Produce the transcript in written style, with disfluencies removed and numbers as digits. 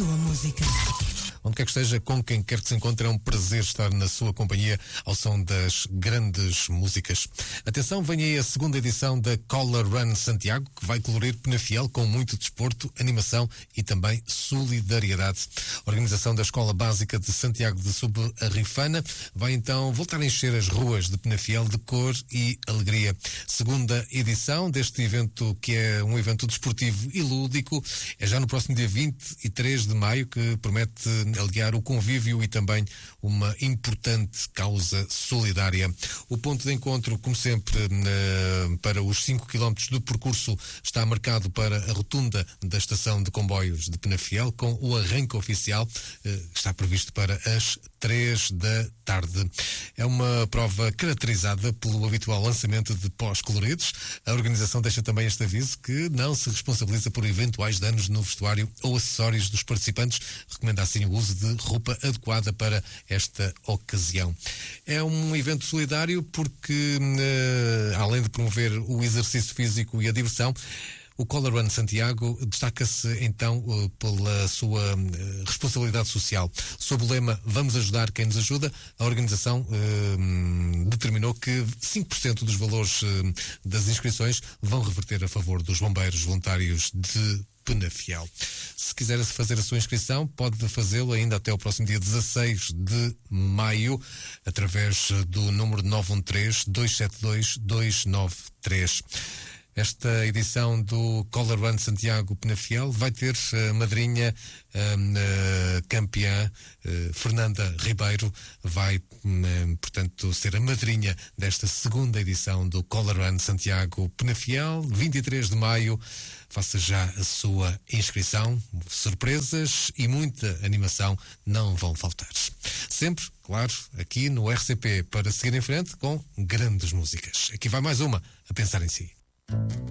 sua música. Onde quer que esteja, com quem quer que se encontre, é um prazer estar na sua companhia ao som das grandes músicas. Atenção, vem aí a segunda edição da Color Run Santiago, que vai colorir Penafiel com muito desporto, animação e também solidariedade. A organização da Escola Básica de Santiago de Subarrifana vai então voltar a encher as ruas de Penafiel de cor e alegria. Segunda edição deste evento, que é um evento desportivo e lúdico, é já no próximo dia 23 de maio, que promete aliar o convívio e também uma importante causa solidária. O ponto de encontro, como sempre, para os 5 km do percurso está marcado para a rotunda da estação de comboios de Penafiel, com o arranque oficial, está previsto para as 3 da tarde. É uma prova caracterizada pelo habitual lançamento de pós-coloridos. A organização deixa também este aviso que não se responsabiliza por eventuais danos no vestuário ou acessórios dos participantes. Recomenda assim o uso de roupa adequada para esta ocasião. É um evento solidário porque, além de promover o exercício físico e a diversão, o Color Run Santiago destaca-se então pela sua responsabilidade social. Sob o lema "Vamos ajudar quem nos ajuda", a organização determinou que 5% dos valores das inscrições vão reverter a favor dos bombeiros voluntários de Penafiel. Se quiser fazer a sua inscrição, pode fazê-lo ainda até o próximo dia 16 de maio, através do número 913-272-293. Esta edição do Color Run Santiago Penafiel vai ter a madrinha campeã Fernanda Ribeiro, vai portanto ser a madrinha desta segunda edição do Color Run Santiago Penafiel, 23 de maio. Faça já a sua inscrição. Surpresas e muita animação não vão faltar. Sempre, claro, aqui no RCP, para seguir em frente com grandes músicas. Aqui vai mais uma, a pensar em si.